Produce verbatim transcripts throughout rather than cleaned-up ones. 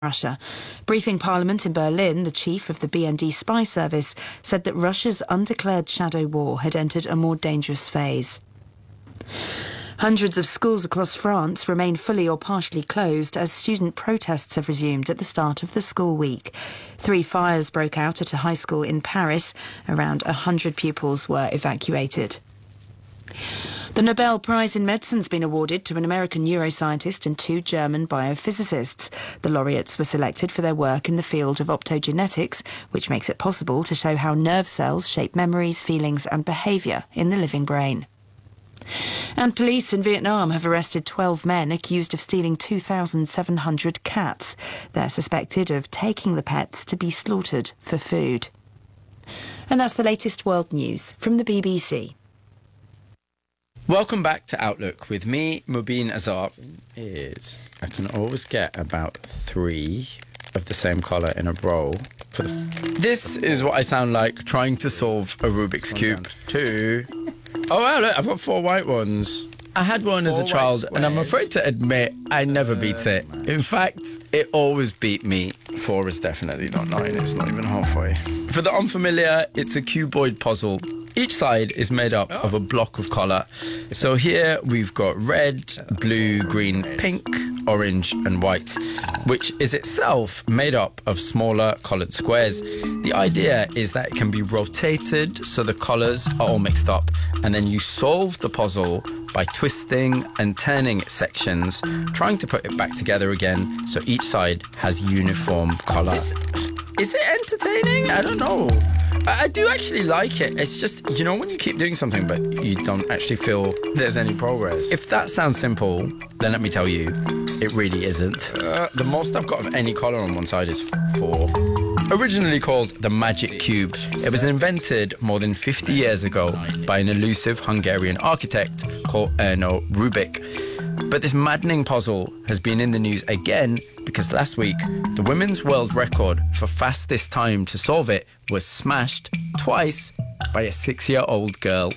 Russia. Briefing Parliament in Berlin, the chief of the B N D spy service said that Russia's undeclared shadow war had entered a more dangerous phase. Hundreds of schools across France remain fully or partially closed as student protests have resumed at the start of the school week. Three fires broke out at a high school in Paris. Around one hundred pupils were evacuated. The Nobel Prize in Medicine has been awarded to an American neuroscientist and two German biophysicists. The laureates were selected for their work in the field of optogenetics, which makes it possible to show how nerve cells shape memories, feelings and behaviour in the living brain. And police in Vietnam have arrested twelve men accused of stealing two thousand seven hundred cats. They're suspected of taking the pets to be slaughtered for food. And that's the latest world news from the B B C. Welcome back to Outlook with me, Mubin Azar. Is I can always get about three of the same colour in a row. For the f- this is what I sound like trying to solve a Rubik's Cube. Two. Oh, wow, look, I've got four white ones. I had one four as a child, and I'm afraid to admit I never beat it. In fact, it always beat me. Four is definitely not nine. It's not even halfway. For the unfamiliar, it's a cuboid puzzle. Each side is made up of a block of colour. So here we've got red, blue, green, pink, orange and white, which is itself made up of smaller coloured squares. The idea is that it can be rotated so the colours are all mixed up, and then you solve the puzzle by twisting and turning its sections, trying to put it back together again so each side has uniform colour. Is, is it entertaining? I don't know. I, I do actually like it. It's just, you know, when you keep doing something but you don't actually feel there's any progress. If that sounds simple, then let me tell you, it really isn't. Uh, the most I've got of any colour on one side is four. Originally called the Magic Cube, it was invented more than fifty years ago by an elusive Hungarian architect called Erno Rubik. But this maddening puzzle has been in the news again because last week, the women's world record for fastest time to solve it was smashed twice by a six-year-old girl.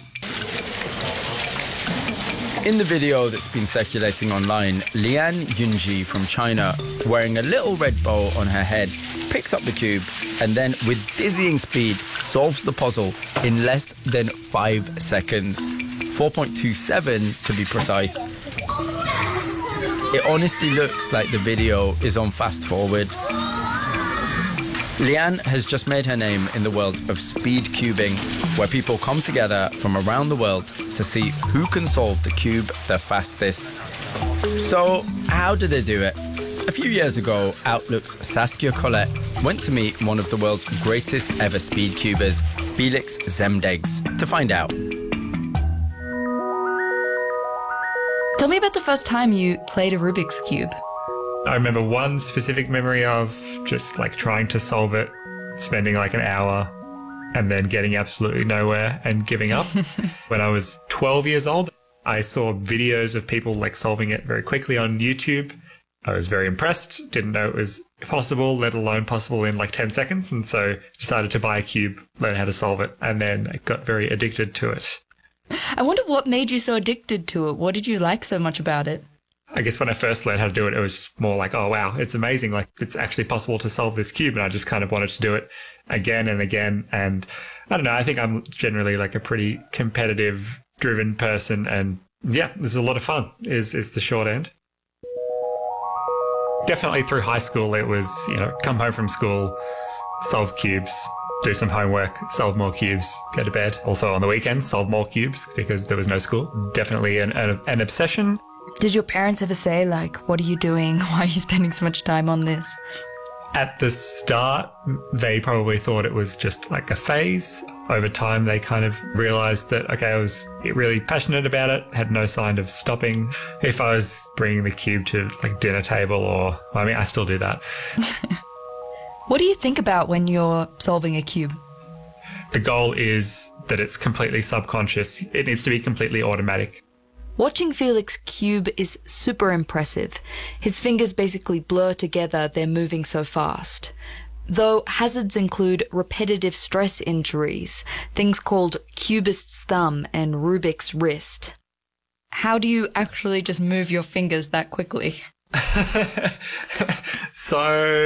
In the video that's been circulating online, Lian Yunji from China, wearing a little red bow on her head, picks up the cube and then, with dizzying speed, solves the puzzle in less than five seconds. four point two seven to be precise. It honestly looks like the video is on fast forward. Lian has just made her name in the world of speed cubing, where people come together from around the world to see who can solve the cube the fastest. So, how did they do it? A few years ago, Outlook's Saskia Collette went to meet one of the world's greatest ever speed cubers, Felix Zemdegs, to find out. Tell me about the first time you played a Rubik's Cube. I remember one specific memory of just like trying to solve it, spending like an hour and then getting absolutely nowhere and giving up. When I was twelve years old, I saw videos of people like solving it very quickly on YouTube. I was very impressed, didn't know it was possible, let alone possible in like ten seconds. And so decided to buy a cube, learn how to solve it, and then I got very addicted to it. I wonder what made you so addicted to it. What did you like so much about it? I guess when I first learned how to do it, it was just more like, oh, wow, it's amazing. Like, it's actually possible to solve this cube. And I just kind of wanted to do it again and again. And I don't know, I think I'm generally like a pretty competitive, driven person. And yeah, this is a lot of fun, is, is the short end. Definitely through high school, it was, you know, come home from school, solve cubes, do some homework, solve more cubes, go to bed. Also on the weekends, solve more cubes because there was no school. Definitely an, an, an obsession. Did your parents ever say, like, what are you doing? Why are you spending so much time on this? At the start, they probably thought it was just like a phase. Over time, they kind of realised that, okay, I was really passionate about it, had no sign of stopping. If I was bringing the cube to like dinner table or, I mean, I still do that. What do you think about when you're solving a cube? The goal is that it's completely subconscious. It needs to be completely automatic. Watching Felix cube is super impressive. His fingers basically blur together, they're moving so fast. Though hazards include repetitive stress injuries, things called cubist's thumb and Rubik's wrist. How do you actually just move your fingers that quickly? So